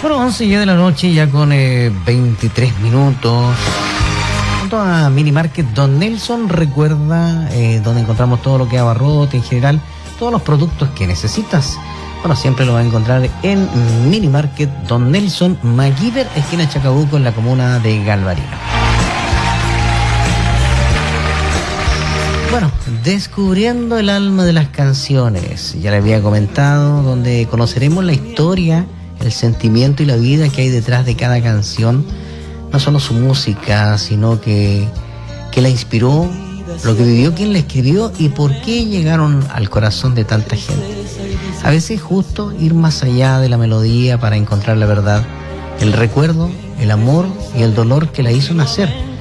Bueno, 11 ya de la noche, ya con 23 minutos. Junto a Mini Market Don Nelson, recuerda donde encontramos todo lo que es abarrote en general, todos los productos que necesitas. Bueno, siempre lo vas a encontrar en Mini Market Don Nelson, Maguíber, esquina Chacabuco, en la comuna de Galvarino. Bueno, descubriendo el alma de las canciones, ya le había comentado, donde conoceremos la historia, el sentimiento y la vida que hay detrás de cada canción, no solo su música, sino que la inspiró, lo que vivió quien la escribió y por qué llegaron al corazón de tanta gente. A veces es justo ir más allá de la melodía para encontrar la verdad, el recuerdo, el amor y el dolor que la hizo nacer.